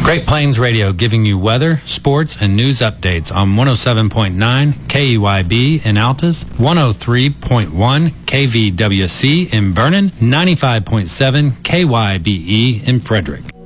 Great Plains Radio giving you weather, sports, and news updates on 107.9 KEYB in Altus, 103.1 KVWC in Vernon, 95.7 KYBE in Frederick.